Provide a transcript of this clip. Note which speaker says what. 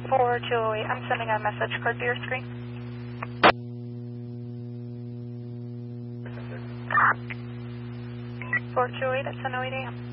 Speaker 1: 4208, I'm sending a message card to your screen. 4208 at 10:08 a.m.